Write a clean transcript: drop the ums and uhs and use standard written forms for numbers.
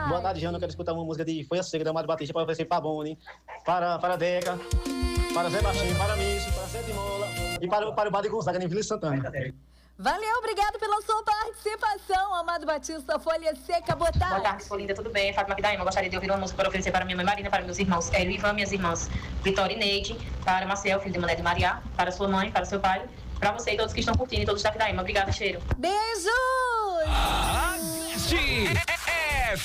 Boa tarde, Jana. Eu quero escutar uma música de Foi a Seca, da Amado Batista, para oferecer para Boni, para Deca, para Zé Baixinho, para Mício, para Sete Mola e para o Bade Gonzaga, em Vila Santana. Valeu, obrigado pela sua participação, Amado Batista, Folha Seca, boa tarde. Boa tarde, sou linda, tudo bem? Fátima Kidaima, gostaria de ouvir uma música para oferecer para minha mãe Marina, para meus irmãos Hélio e Ivan, minhas irmãs Vitória e Neide, para Marcel, filho de Mané de Maria, para sua mãe, para seu pai, para você e todos que estão curtindo e todos da Kidaima. Obrigada, cheiro. Beijos!